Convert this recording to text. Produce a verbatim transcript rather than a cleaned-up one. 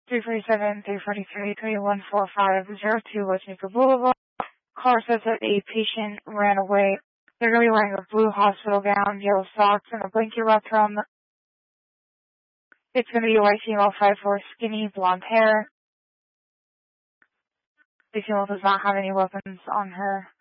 three forty-seven, three forty-three, three one four five, zero two Westminster Boulevard. Caller says that a patient ran away. They're going to be wearing a blue hospital gown, yellow socks, and a blanket wrapped around them. It's going to be a white female, five foot four, skinny, blonde hair. The female does not have any weapons on her.